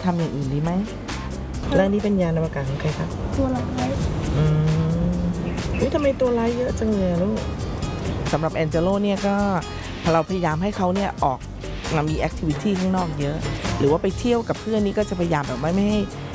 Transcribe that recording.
ทำอย่างอื่นดีไหมแล้วนี่เป็นยานอวกาศของใครครับตัวร้ายทำไมตัวร้ายเยอะจังเลยลูกสำหรับแองเจโลเนี่ยก็เราพยายามให้เขาเนี่ยออกมามีแอคทิวิตี้ข้างนอกเยอะหรือว่าไปเที่ยวกับเพื่อนนี่ก็จะพยายามแบบไม่ให้